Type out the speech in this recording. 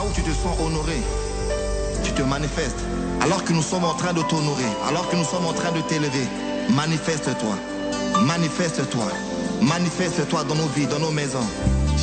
où tu te sens honoré, tu te manifestes. Alors que nous sommes en train de t'honorer, alors que nous sommes en train de t'élever, manifeste-toi, manifeste-toi, manifeste-toi dans nos vies, dans nos maisons.